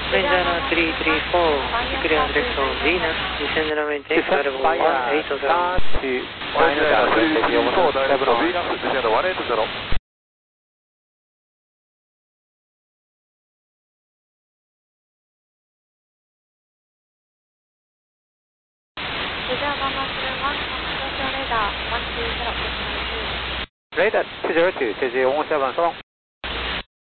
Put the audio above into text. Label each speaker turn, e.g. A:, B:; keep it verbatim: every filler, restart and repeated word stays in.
A: Ventana three three four, clear on direction Venus, descend runway take level one eight zero.
B: Ventana three three four, direction Venus, descend one eight zero. Radar two zero two, T G one seven seven.